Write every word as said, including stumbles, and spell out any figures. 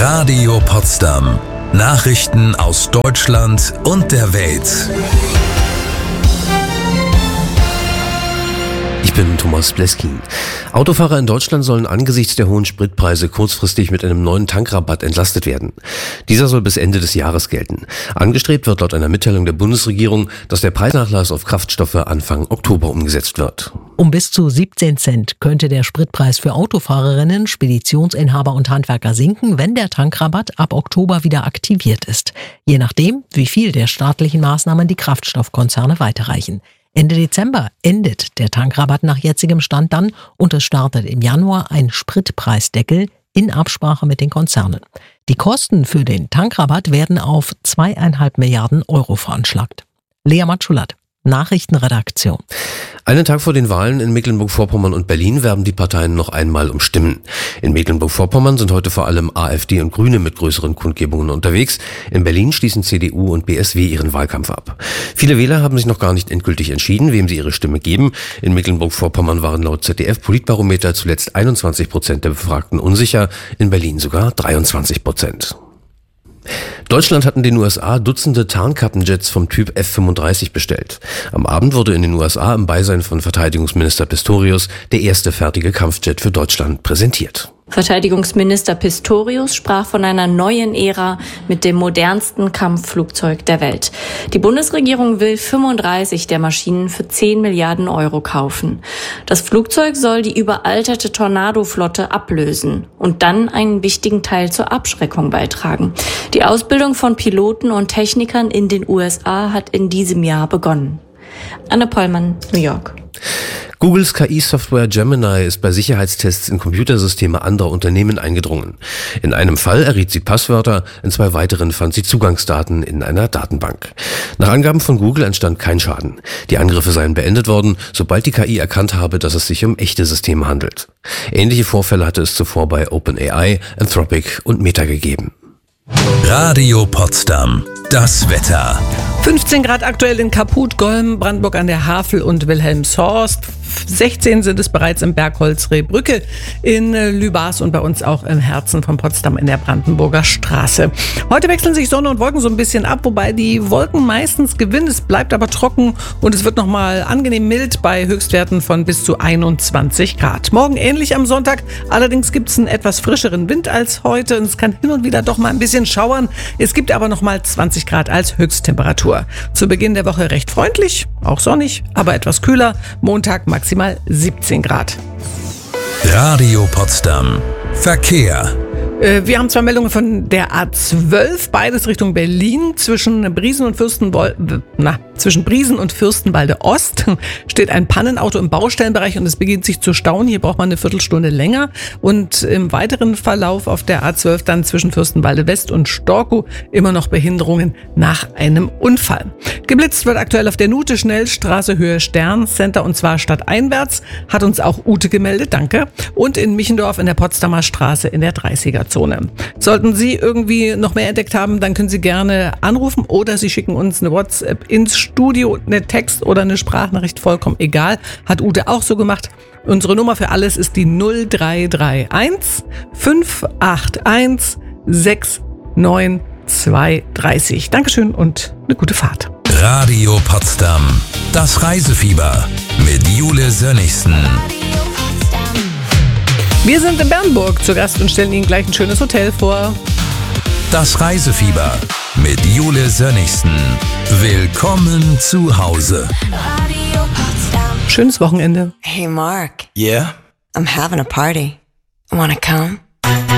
Radio Potsdam. Nachrichten aus Deutschland und der Welt. Ich bin Thomas Bleskin. Autofahrer in Deutschland sollen angesichts der hohen Spritpreise kurzfristig mit einem neuen Tankrabatt entlastet werden. Dieser soll bis Ende des Jahres gelten. Angestrebt wird laut einer Mitteilung der Bundesregierung, dass der Preisnachlass auf Kraftstoffe Anfang Oktober umgesetzt wird. Um bis zu siebzehn Cent könnte der Spritpreis für Autofahrerinnen, Speditionsinhaber und Handwerker sinken, wenn der Tankrabatt ab Oktober wieder aktiviert ist. Je nachdem, wie viel der staatlichen Maßnahmen die Kraftstoffkonzerne weiterreichen. Ende Dezember endet der Tankrabatt nach jetzigem Stand dann und es startet im Januar ein Spritpreisdeckel in Absprache mit den Konzernen. Die Kosten für den Tankrabatt werden auf zweieinhalb Milliarden Euro veranschlagt. Lea Matschulat, Nachrichtenredaktion. Einen Tag vor den Wahlen in Mecklenburg-Vorpommern und Berlin werben die Parteien noch einmal um Stimmen. In Mecklenburg-Vorpommern sind heute vor allem AfD und Grüne mit größeren Kundgebungen unterwegs. In Berlin schließen C D U und B S W ihren Wahlkampf ab. Viele Wähler haben sich noch gar nicht endgültig entschieden, wem sie ihre Stimme geben. In Mecklenburg-Vorpommern waren laut Z D F-Politbarometer zuletzt einundzwanzig Prozent der Befragten unsicher, in Berlin sogar dreiundzwanzig Prozent. Deutschland hat in den U S A Dutzende Tarnkappenjets vom Typ F fünfunddreißig bestellt. Am Abend wurde in den U S A im Beisein von Verteidigungsminister Pistorius der erste fertige Kampfjet für Deutschland präsentiert. Verteidigungsminister Pistorius sprach von einer neuen Ära mit dem modernsten Kampfflugzeug der Welt. Die Bundesregierung will fünfunddreißig der Maschinen für zehn Milliarden Euro kaufen. Das Flugzeug soll die überalterte Tornado-Flotte ablösen und dann einen wichtigen Teil zur Abschreckung beitragen. Die Ausbildung von Piloten und Technikern in den U S A hat in diesem Jahr begonnen. Anne Pollmann, New York. Googles K I-Software Gemini ist bei Sicherheitstests in Computersysteme anderer Unternehmen eingedrungen. In einem Fall erriet sie Passwörter, in zwei weiteren fand sie Zugangsdaten in einer Datenbank. Nach Angaben von Google entstand kein Schaden. Die Angriffe seien beendet worden, sobald die K I erkannt habe, dass es sich um echte Systeme handelt. Ähnliche Vorfälle hatte es zuvor bei OpenAI, Anthropic und Meta gegeben. Radio Potsdam. Das Wetter. fünfzehn Grad aktuell in Kaput, Golm, Brandenburg an der Havel und Wilhelmshorst. sechzehn sind es bereits im Bergholz Rehbrücke, in Lübars und bei uns auch im Herzen von Potsdam in der Brandenburger Straße. Heute wechseln sich Sonne und Wolken so ein bisschen ab, wobei die Wolken meistens gewinnen. Es bleibt aber trocken und es wird nochmal angenehm mild bei Höchstwerten von bis zu einundzwanzig Grad. Morgen ähnlich am Sonntag, allerdings gibt es einen etwas frischeren Wind als heute und es kann hin und wieder doch mal ein bisschen schauern. Es gibt aber nochmal zwanzig Grad als Höchsttemperatur. Zu Beginn der Woche recht freundlich, auch sonnig, aber etwas kühler. Montag maximal siebzehn Grad. Radio Potsdam. Verkehr. Wir haben zwei Meldungen von der A zwölf, beides Richtung Berlin. Zwischen Briesen und Fürstenwalde, na, zwischen Briesen und Fürstenwalde Ost steht ein Pannenauto im Baustellenbereich und es beginnt sich zu stauen. Hier braucht man eine Viertelstunde länger. Und im weiteren Verlauf auf der A zwölf dann zwischen Fürstenwalde West und Storkow immer noch Behinderungen nach einem Unfall. Geblitzt wird aktuell auf der Nute Schnellstraße Höhe Sterncenter und zwar stadteinwärts. Hat uns auch Ute gemeldet, danke. Und in Michendorf in der Potsdamer Straße in der dreißiger Zone. Sollten Sie irgendwie noch mehr entdeckt haben, dann können Sie gerne anrufen oder Sie schicken uns eine WhatsApp ins Studio, eine Text- oder eine Sprachnachricht, vollkommen egal. Hat Ute auch so gemacht. Unsere Nummer für alles ist die null drei drei eins fünf acht eins sechs neun zwei drei null. Dankeschön und eine gute Fahrt. Radio Potsdam. Das Reisefieber mit Jule Sönnigsen. Wir sind in Bernburg zu Gast und stellen Ihnen gleich ein schönes Hotel vor. Das Reisefieber mit Jule Sönnigsen. Willkommen zu Hause. Schönes Wochenende. Hey Mark. Yeah? I'm having a party. Wanna come?